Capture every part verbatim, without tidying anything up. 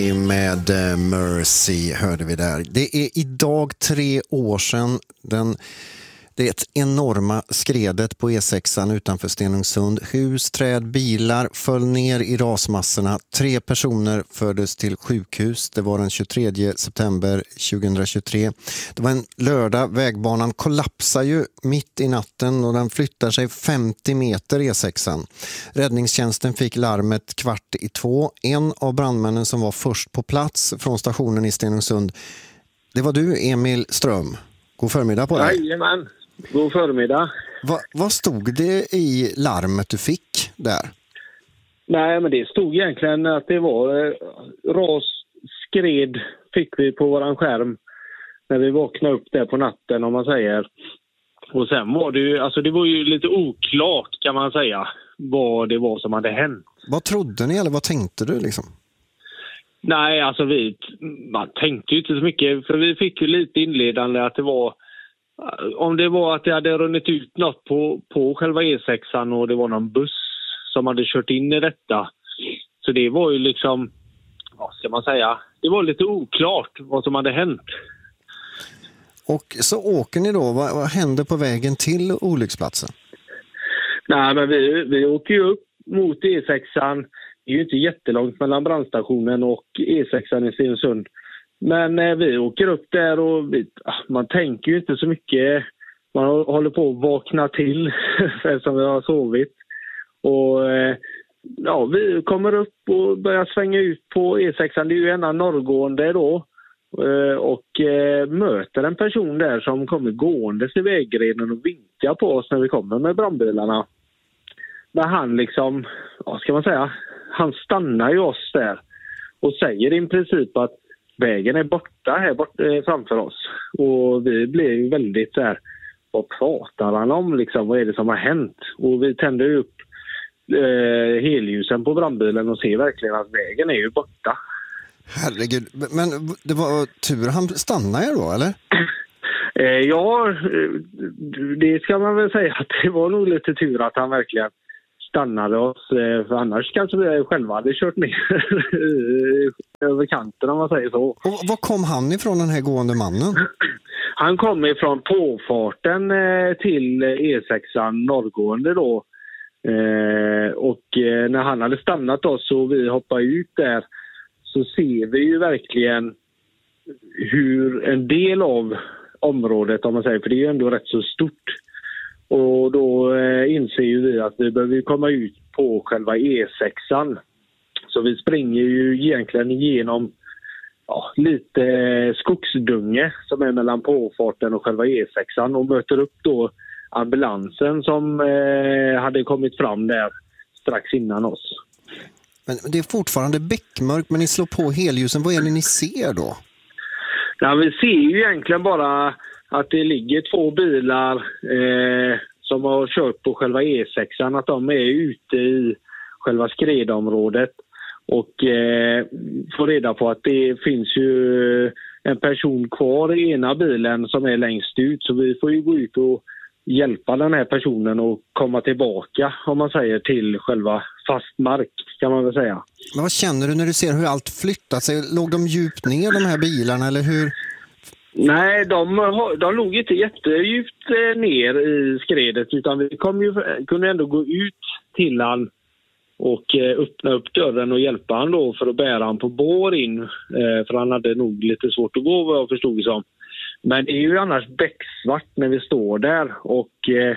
Med Mercy hörde vi där. Det är idag tre år sedan den, det enorma skredet på E sexan utanför Stenungsund. Hus, träd, bilar föll ner i rasmassorna. Tre personer fördes till sjukhus. Det var den tjugotredje september tjugohundratjugotre. Det var en lördag. Vägbanan kollapsar ju mitt i natten och den flyttar sig femtio meter E sexan. Räddningstjänsten fick larmet kvart i två. En av brandmännen som var först på plats från stationen i Stenungsund, det var du, Emil Ström. God förmiddag på dig. Jajamän. God förmiddag. Va, vad stod det i larmet du fick där? Nej, men det stod egentligen att det var eh, ras, skred fick vi på våran skärm när vi vaknade upp där på natten, om man säger. Och sen var det ju, alltså det var ju lite oklart, kan man säga, vad det var som hade hänt. Vad trodde ni, eller vad tänkte du liksom? Nej, alltså vi, man tänkte ju inte så mycket, för vi fick ju lite inledande att det var, om det var att det hade runnit ut något på, på själva E sexan och det var någon buss som hade kört in i detta. Så det var ju liksom, vad ska man säga, det var lite oklart vad som hade hänt. Och så åker ni då, vad, vad hände på vägen till olycksplatsen? Nej, men vi, vi åker ju upp mot E sexan. Det är ju inte jättelångt mellan brandstationen och E sexan i Stenungsund. Men eh, vi åker upp där och vi, man tänker ju inte så mycket. Man håller på att vakna till eftersom vi har sovit. Och eh, ja, vi kommer upp och börjar svänga ut på E sexan. Det är ju ena norrgående då. Eh, och eh, möter en person där som kommer gående till vägrenen och vinkar på oss när vi kommer med brandbilarna. Men han liksom, vad ska man säga, han stannar ju oss där och säger i princip att vägen är borta här bort, eh, framför oss. Och vi blir ju väldigt så här, vad pratar han om liksom, vad är det som har hänt? Och vi tänder ju upp eh, helljusen på brandbilen och ser verkligen att vägen är ju borta. Herregud, men det var tur han stannade ju då, eller? eh, ja, det ska man väl säga att det var nog lite tur att han verkligen stannade oss, för annars kanske vi själva hade kört ner över kanten, om man säger så. Och var kom han ifrån, den här gående mannen? Han kom ifrån påfarten till E sexan norrgående då. Och när han hade stannat oss och vi hoppade ut där, så ser vi ju verkligen hur en del av området, om man säger, för det är ju ändå rätt så stort. Och då eh, inser ju vi att vi behöver komma ut på själva E sexan. Så vi springer ju egentligen igenom ja, lite skogsdunge som är mellan påfarten och själva E sexan. Och möter upp då ambulansen som eh, hade kommit fram där strax innan oss. Men det är fortfarande bäckmörkt, men ni slår på helljusen. Vad är det ni ser då? Ja, vi ser ju egentligen bara att det ligger två bilar eh, som har kört på själva E sexan, att de är ute i själva skredområdet och eh, får reda på att det finns ju en person kvar i ena bilen som är längst ut, så vi får ju gå ut och hjälpa den här personen och komma tillbaka, om man säger, till själva fast mark, kan man väl säga. Men vad känner du när du ser hur allt flyttat sig? Låg de djupt ner, de här bilarna, eller hur? Nej, de, de låg inte jättedjupt ner i skredet, utan vi kom ju, kunde ändå gå ut till han och öppna upp dörren och hjälpa han då för att bära han på bår in, för han hade nog lite svårt att gå, vad jag förstod det som. Men det är ju annars becksvart när vi står där och eh,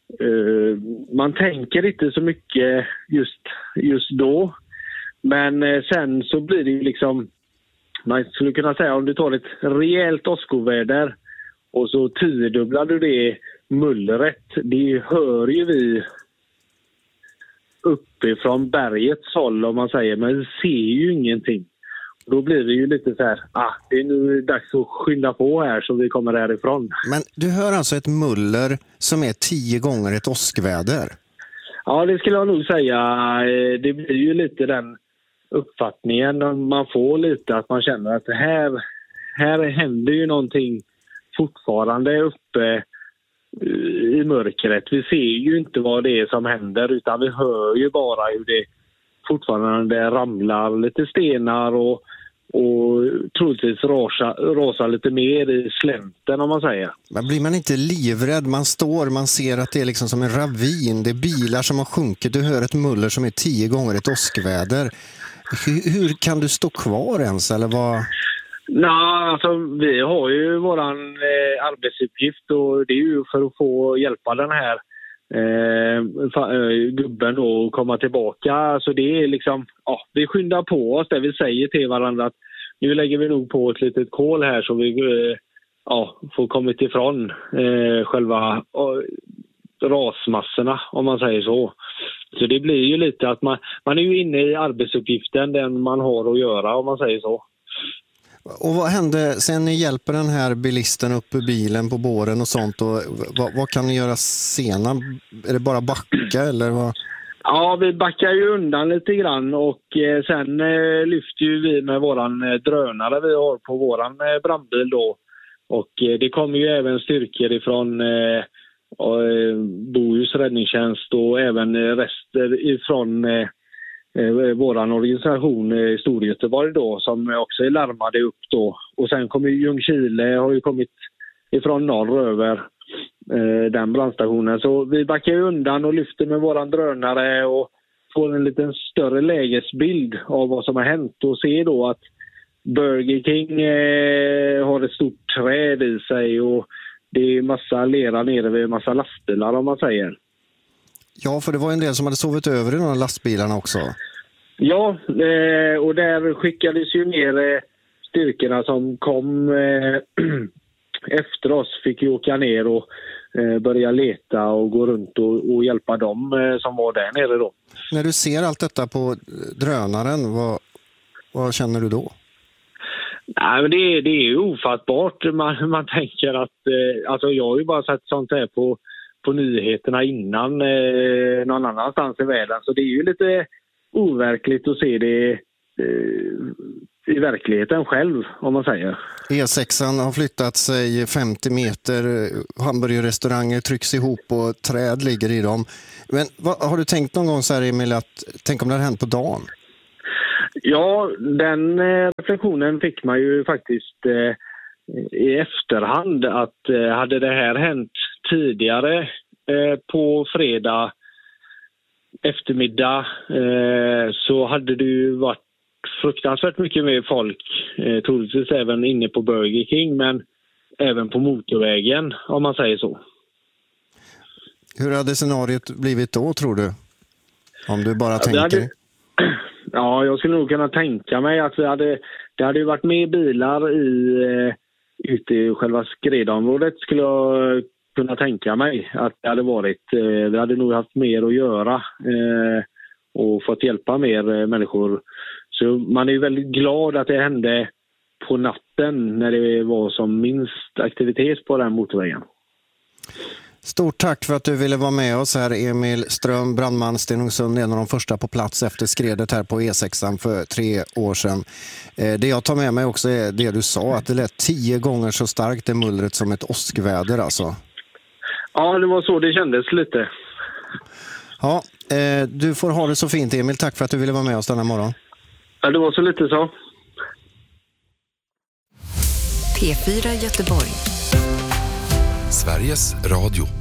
man tänker inte så mycket just, just då. Men eh, sen så blir det ju liksom, man skulle kunna säga, om du tar ett rejält åskoväder och så tiodubblar du det mullret, det hör ju vi uppifrån bergets håll, om man säger, men vi ser ju ingenting. Då blir det ju lite så här, ah, det är nu dags att skynda på här så vi kommer härifrån. Men du hör alltså ett muller som är tio gånger ett åskväder? Ja, det skulle jag nog säga. Det blir ju lite den uppfattningen man får lite, att man känner att här, här händer ju någonting fortfarande uppe i mörkret. Vi ser ju inte vad det är som händer, utan vi hör ju bara hur det fortfarande ramlar lite stenar och och troligtvis rasa, rasa lite mer i slänten om man säger. Men blir man inte livrädd? Man står, man ser att det är liksom som en ravin. Det är bilar som har sjunkit. Du hör ett muller som är tio gånger ett åskväder. Hur, hur kan du stå kvar ens? Eller vad? Nej, alltså vi har ju våran eh, arbetsuppgift och det är ju för att få hjälpa den här eh, fa- eh, gubben då att komma tillbaka. Så det är liksom, ja, vi skyndar på oss där vi säger till varandra att nu lägger vi nog på ett litet kol här så vi eh, ja, får kommit ifrån eh, själva eh, rasmassorna om man säger så. Så det blir ju lite att man, man är ju inne i arbetsuppgiften den man har att göra om man säger så. Och vad hände sen ni hjälper den här bilisten upp ur bilen på båren och sånt? Och vad, vad kan ni göra senare? Är det bara backa eller vad? Ja, vi backar ju undan lite grann och eh, sen eh, lyfter ju vi med våran eh, drönare vi har på våran eh, brandbil då. Och eh, det kommer ju även styrkor ifrån eh, eh, Bohus räddningstjänst och även eh, rester ifrån eh, eh, våran organisation eh, Storgöteborg då som också är larmade upp då. Och sen kommer ju Ljungskile har ju kommit ifrån norr över eh, den brandstationen. Så vi backar ju undan och lyfter med våran drönare och får en liten större lägesbild av vad som har hänt och ser då att Burger King eh, har ett stort träd i sig och det är massa lera nere vid massa lastbilar om man säger. Ja, för det var en del som hade sovit över i de här lastbilarna också. Ja, eh, och där skickades ju ner eh, styrkorna som kom eh, efter oss fick ju åka ner och eh, börja leta och gå runt och, och hjälpa dem eh, som var där nere då. När du ser allt detta på drönaren, vad, vad känner du då? Nej, men det, det är ju ofattbart. Man, man tänker att, eh, alltså jag har ju bara sett sånt här på, på nyheterna innan eh, någon annanstans i världen. Så det är ju lite overkligt att se det eh, i verkligheten själv, om man säger. E sexan har flyttat sig femtio meter, hamburgerrestauranger trycks ihop och träd ligger i dem. Men vad, har du tänkt någon gång så här, Emil, att tänk om det hade hänt på dagen? Ja, den eh, reflektionen fick man ju faktiskt eh, i efterhand att eh, hade det här hänt tidigare eh, på fredag eftermiddag eh, så hade det ju varit fruktansvärt mycket mer folk, eh, troligtvis även inne på Burger King men även på motorvägen om man säger så. Hur hade scenariot blivit då, tror du? Om du bara ja, tänker... Hade... Ja, jag skulle nog kunna tänka mig att vi hade, det hade ju varit mer bilar i, eh, ute i själva skredområdet skulle jag kunna tänka mig att det hade varit. Eh, vi hade nog haft mer att göra eh, och fått hjälpa mer eh, människor. Så man är ju väldigt glad att det hände på natten när det var som minst aktivitet på den motorvägen. Stort tack för att du ville vara med oss här, Emil Ström, brandman Stenungsund, en av de första på plats efter skredet här på E sexan för tre år sedan. Det jag tar med mig också är det du sa, att det lät tio gånger så starkt det mullret som ett åskväder alltså. Ja, det var så det kändes lite. Ja, du får ha det så fint, Emil. Tack för att du ville vara med oss denna morgon. Ja, det var så lite så. P fyra Göteborg. Sveriges Radio.